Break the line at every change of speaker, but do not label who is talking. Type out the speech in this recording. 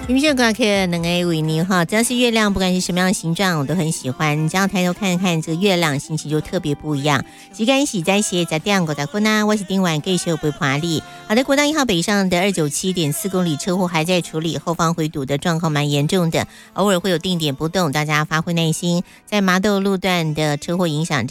云线挂客能爱维尼哈，只要是月亮，不管是什么样的形状，我都很喜欢。只要抬头看看这个月亮，心情就特别不一样。时间是在写在第二个的呢，我是丁晚继续不华丽。好的，国道1号北上的297.4公里车祸还在处理，后方回堵的状况蛮严重的，偶尔会有定点不动，大家发挥耐心。在麻豆路段的车祸影响。